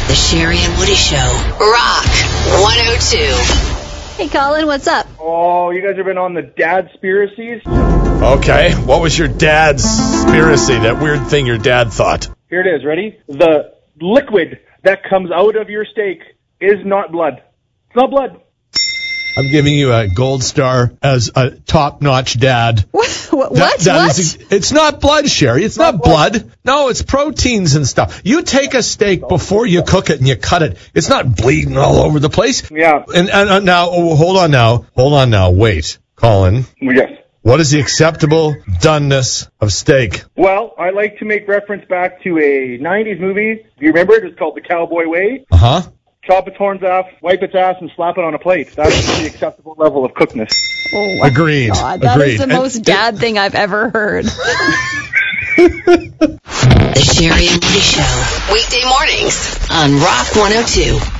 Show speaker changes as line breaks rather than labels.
The Sherry and Woody Show. Rock 102.
Hey, Colin, what's up?
Oh, you guys have been on the dad-spiracies?
Okay, what was your dad's spiracy, that weird thing your dad thought?
Here it is, ready? The liquid that comes out of your steak is not blood. It's not blood.
I'm giving you a gold star as a top-notch dad.
What?
It's not blood, Sherry. It's not blood. No, it's proteins and stuff. You take a steak before you cook it and you cut it. It's not bleeding all over the place.
Yeah.
And now, hold on now. Wait, Colin.
Yes.
What is the acceptable doneness of steak?
Well, I like to make reference back to a 90s movie. Do you remember it? It's called The Cowboy Way.
Uh-huh.
Chop its horns off, wipe its ass, and slap it on a plate. That's the acceptable level of cookness.
Oh,
Agreed.
God, that is the most dad thing I've ever heard.
The Sherry and Woody Show. Weekday mornings on Rock 102.